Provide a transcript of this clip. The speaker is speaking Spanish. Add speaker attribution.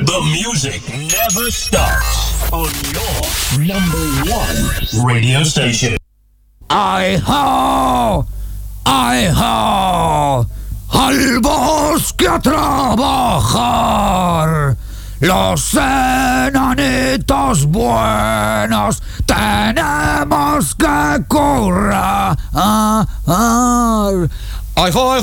Speaker 1: The music never stops on your number one radio station.
Speaker 2: ¡Ay-ho! ¡Ay-ho! ¡Al bosque a trabajar! Los enanitos buenos tenemos que currar. ¡Ay-ho!